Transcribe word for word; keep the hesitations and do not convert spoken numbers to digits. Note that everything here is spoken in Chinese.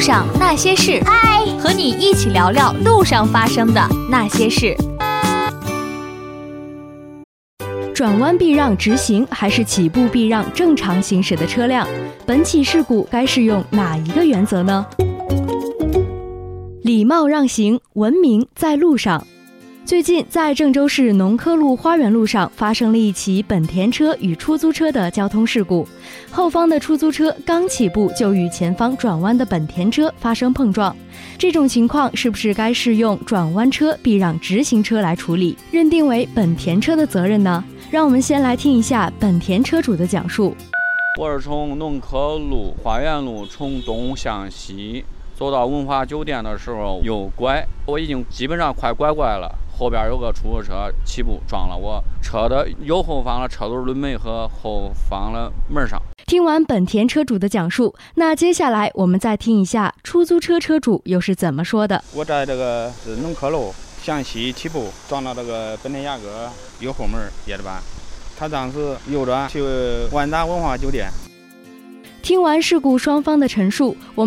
上那些事， 嗨， 和你一起聊聊路上发生的那些事。 转弯避让直行还是起步避让正常行驶的车辆？本起事故该适用哪一个原则呢？礼貌让行，文明在路上。最近在郑州市农科路花园路上发生了一起本田车与出租车的交通事故，后方的出租车刚起步就与前方转弯的本田车发生碰撞，这种情况是不是该适用转弯车避让直行车来处理，认定为本田车的责任呢？让我们先来听一下本田车主的讲述。 我是从农科路花园路从东向西走到文华酒店的时候右拐，我已经基本上快拐拐了，后边有个出租车起步撞了我车的右后方的车轮轮眉和后方的门上。 听完本田车主的讲述，那接下来我们再听一下出租车车主又是怎么说的。 我在这个是农科路向西起步，撞到这个本田雅阁右后门叶子板，他当时右转去万达文化酒店。 听完事故双方的陈述，我们